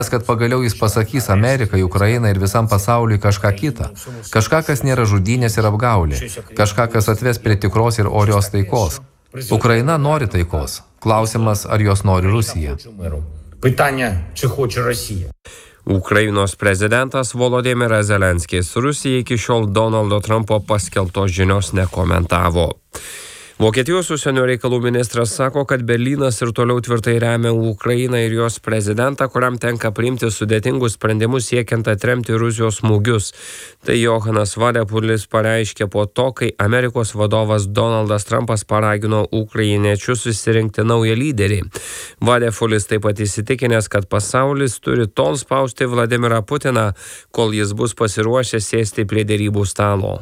kad pagaliau jis pasakys Amerikai, Ukrainai ir visam pasauliui kažką kitą. Kažką, kas nėra žudynės ir apgaulė. Kažką, kas atves prie tikros ir orios taikos. Ukraina nori taikos. Klausimas, ar jos nori Rusija. Ukrainos prezidentas Volodymyras Zelenskis Rusija iki šiol Donaldo Trumpo paskelbtos žinios nekomentavo. Vokietijos užsienio reikalų ministras sako, kad Berlynas ir toliau tvirtai remia Ukrainą ir jos prezidentą, kuriam tenka priimti sudėtingus sprendimus siekiant atremti Rusijos smūgius. Tai Johanas Vadepulis pareiškė po to, kai Amerikos vadovas Donaldas Trumpas paragino ukrainiečius susirinkti naują lyderį. Vadepulis taip pat įsitikinęs, kad pasaulis turi tol spausti Vladimirą Putiną, kol jis bus pasiruošęs sėsti prie derybų stalo.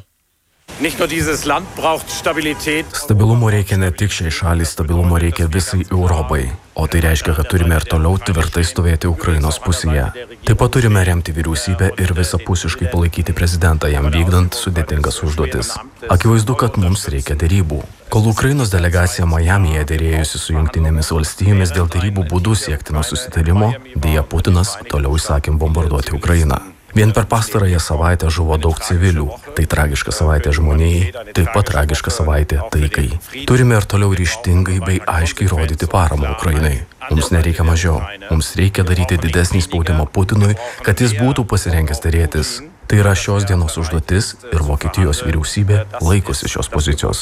Stabilumo reikia ne tik šiai šaliai, stabilumo reikia visai Europai. O tai reiškia, kad turime ir toliau tvirtai stovėti Ukrainos pusėje. Taip pat turime remti vyriausybę ir visapusiškai palaikyti prezidentą, jam vykdant sudėtingas užduotis. Akivaizdu, kad mums reikia derybų. Kol Ukrainos delegacija Majamyje derėjusi su Jungtinėmis valstijomis dėl derybų būdų siektino susitarimo, dėja Putinas toliau įsakė bombarduoti Ukrainą. Vien per pastarąją savaitę žuvo daug civilių. Tai tragiška savaitė žmonijai, taip pat tragiška savaitė taikai. Turime ir toliau ryžtingai bei aiškiai rodyti paramą Ukrainai. Mums nereikia mažiau. Mums reikia daryti didesnį spaudimą Putinui, kad jis būtų pasirengęs derėtis. Tai yra šios dienos užduotis ir Vokietijos vyriausybė laikosi šios pozicijos.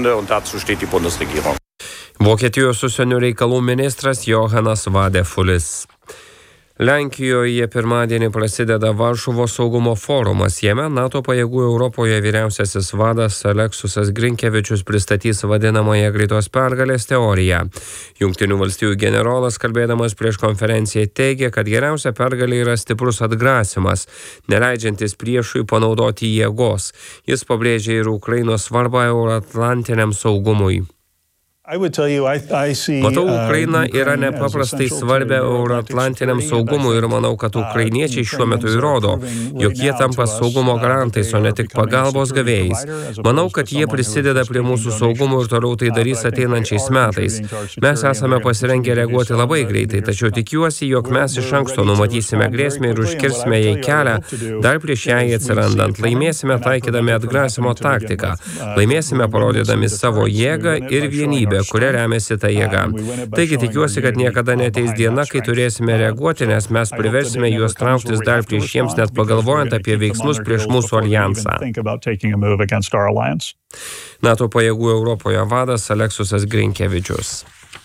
Vokietijos užsienio reikalų ministras Johanas Vadepulis. Lenkijoje pirmadienį prasideda Varšuvos saugumo forumas. Jame NATO pajėgų Europoje vyriausiasis vadas Aleksusas Grinkevičius pristatys vadinamąją greitos pergalės teoriją. Jungtinių valstijų generolas, kalbėdamas prieš konferenciją, teigė, kad geriausia pergalė yra stiprus atgrasimas, neleidžiantis priešui panaudoti jėgos. Jis pabrėžė ir Ukrainos svarbą euroatlantiniam saugumui. Matau, Ukraina yra nepaprastai svarbia euroatlantiniam saugumui ir manau, kad ukrainiečiai šiuo metu įrodo, jog jie tampa saugumo garantais, o ne tik pagalbos gavėjais. Manau, kad jie prisideda prie mūsų saugumo ir toliau tai darys ateinančiais metais. Mes esame pasirengę reaguoti labai greitai, tačiau tikiuosi, jog mes iš anksto numatysime grėsmę ir užkirsime jai kelią, dar prieš jai atsirandant. Laimėsime taikydami atgrasimo taktiką. Laimėsime parodydami savo jėgą ir vienybę, kuria remiasi ta jėga. Taigi tikiuosi, kad niekada neateis diena, kai turėsime reaguoti, nes mes priversime juos trauktis dar prieš jiems, net pagalvojant apie veiksmus prieš mūsų aljansą. NATO pajėgų Europoje vadas Aleksusas Grinkevičius.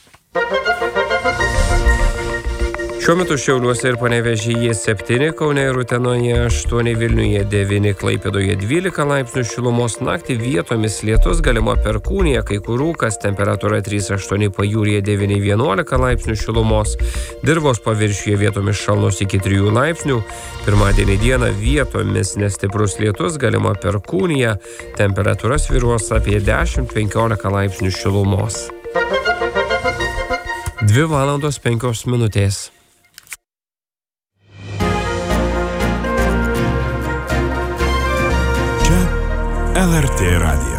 Šiuo metu Šiauliuose ir Panevėžyje 7, Kaune ir Utenoje 8, Vilniuje 9, Klaipėdoje 12 laipsnių šilumos, naktį vietomis lietus, galima perkūnija, kai kur rūkas, temperatūra 3-8, Pajūryje 9-11 laipsnių šilumos, dirvos paviršiuje vietomis šalnos iki 3 laipsnių, pirmadienį dieną vietomis nestiprus lietus, galima perkūnija, temperatūra svyruos apie 10-15 laipsnių šilumos. 2:05. LRT radijas.